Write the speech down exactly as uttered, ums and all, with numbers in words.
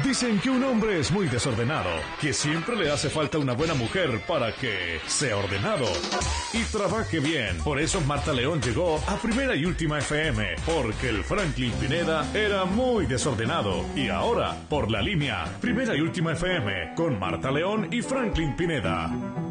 Dicen que un hombre es muy desordenado, que siempre le hace falta una buena mujer para que sea ordenado y trabaje bien. Por eso Marta León llegó a Primera y Última F M, porque el Franklin Pineda era muy desordenado. Y ahora, por la línea Primera y Última F M, con Marta León y Franklin Pineda.